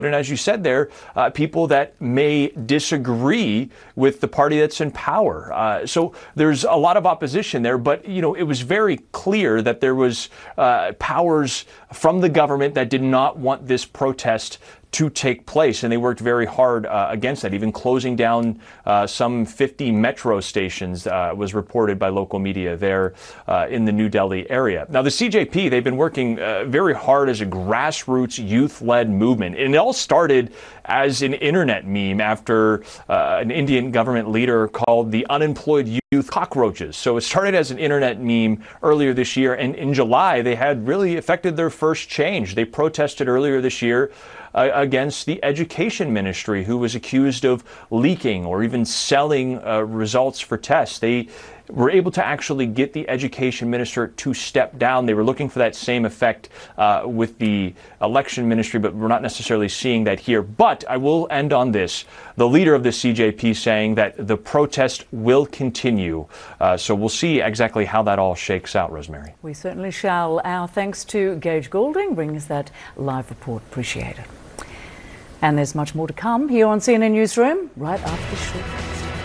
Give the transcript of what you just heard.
And as you said there, people that may disagree with the party that's in power. So there's a lot of opposition there. But, you know, it was very clear that there was powers from the government that did not want this protest to take place, and they worked very hard against that, even closing down some 50 metro stations was reported by local media there in the New Delhi area. Now, the CJP, they've been working very hard as a grassroots youth-led movement, and it all started as an internet meme after an Indian government leader called the unemployed youth cockroaches. So it started as an internet meme earlier this year, and in July, they had really effected their first change. They protested earlier this year against the education ministry, who was accused of leaking or even selling results for tests. They were able to actually get the education minister to step down. They were looking for that same effect with the election ministry, but we're not necessarily seeing that here. But I will end on this. The leader of the CJP saying that the protest will continue. So we'll see exactly how that all shakes out, Rosemary. We certainly shall. Our thanks to Gage Goulding, bringing us that live report. Appreciate it. And there's much more to come here on CNN Newsroom right after this short break.